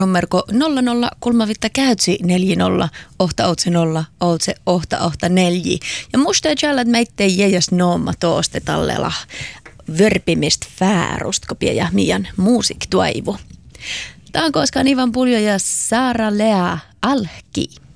Nummerko 00 käytsi 40 ohta outse 0 outse ohta 4. Ja musta jället meitte jäjäs nooma tooste tallela vörpimist fäärust kopia ja mian musiiktuaivu. Tämä on koskaan Ivan Puljo ja Saara Lea Alki.